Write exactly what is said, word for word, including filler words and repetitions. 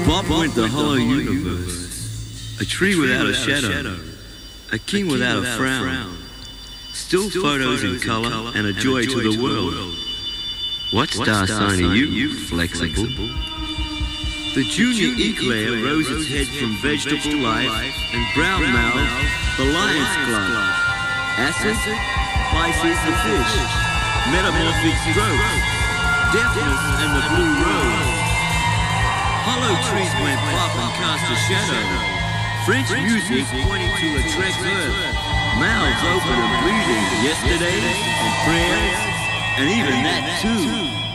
Bob went the hollow universe, a tree without a shadow, a king without a frown, still photos in colour and a joy to the world. What star sign are you, flexible? The junior eclair rose its head from vegetable life and brown-mouthed the lion's club. Acid, Pisces the fish, metamorphic stroke, deafness and the blue rose. Hollow trees went pop and cast a shadow. French music pointing to a Trek's earth. Mouths open and breathing yesterdays and prayers, and even that too.